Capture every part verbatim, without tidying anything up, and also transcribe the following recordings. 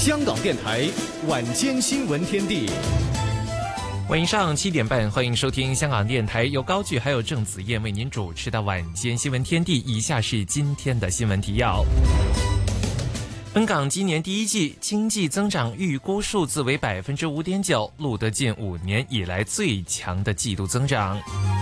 香港电台晚间新闻天地， 晚上七点半，欢迎收听香港电台由高炬还有郑子燕为您主持的晚间新闻天地。以下是今天的新闻提要。本港今年第一季经济增长预估数字为 百分之五点九， 录得近五年以来最强的季度增长。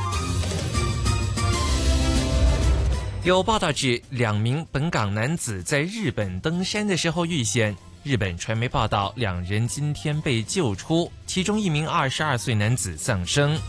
有报道指，两名本港男子在日本登山的时候遇险，日本传媒报道，两人今天被救出，其中一名二十二岁男子丧生。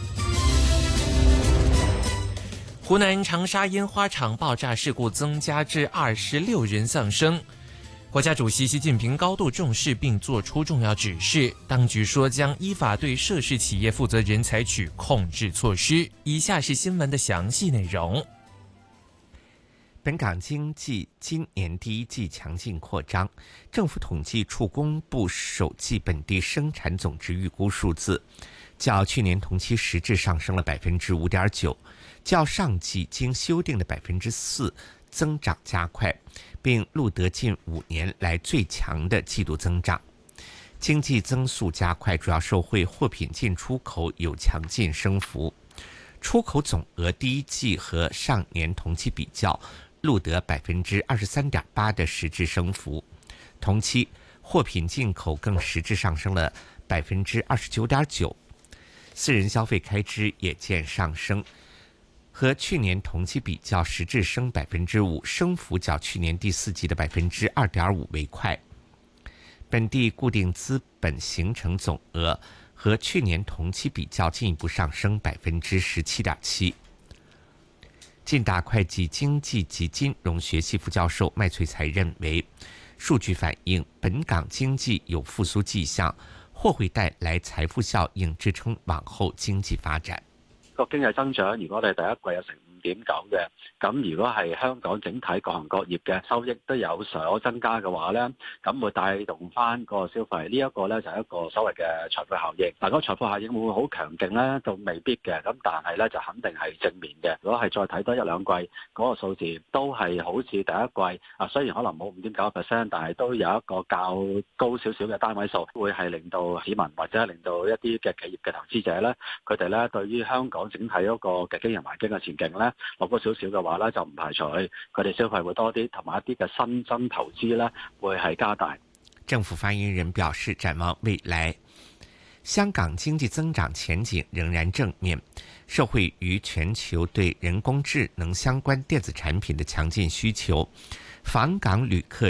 湖南长沙烟花厂爆炸事故增加至二十六人丧生。国家主席习近平高度重视并作出重要指示，当局说将依法对涉事企业负责人采取控制措施。以下是新闻的详细内容。 本港经济今年第一季强劲扩张，政府统计处公布首季本地生产总值预估数字，较去年同期实质上升了 百分之五点九， 较上季经修订的 百分之四 增长加快，并录得近五年来最强的季度增长。经济增速加快主要受惠货品进出口有强劲升幅，出口总额第一季和上年同期比较录得 百分之二十三点八 的实质升幅，同期货品进口更实质上升了 百分之二十九点九， 私人消费开支也见上升，和去年同期比较实质升 百分之五， 升幅较去年第四季的 百分之二点五 为快。本地固定资本形成总额和去年同期比较进一步上升 百分之十七点七。浸大会计经济及金融学系副教授麦翠才认为，数据反映本港经济有复苏迹象，或会带来财富效應支撐往後經濟發展。 個經濟增長，如果我哋第一季有成五點九嘅，咁如果係香港整體各行各業嘅收益都有所增加嘅話咧，咁會帶動翻個消費。呢一個咧就係一個所謂嘅財富效應。嗱，嗰個財富效應會唔會好強勁咧？就未必嘅。咁但係咧就肯定係正面嘅。如果係再睇多一兩季嗰個數字，都係好似第一季啊，雖然可能冇五點九個 percent， 但係都有一個較高少少嘅單位數，會係令到市民或者係令到一啲嘅企業嘅投資者咧，佢哋咧對於香港整體嗰個嘅經營環境嘅前景咧，落高少少嘅話咧，就唔排除佢哋消費會多啲，同埋一啲嘅新增投資咧會係加大。 政府發言人表示，展望未來，香港經濟增長前景仍然正面，受惠於全球對人工智能相關電子產品的強勁需求，訪港旅客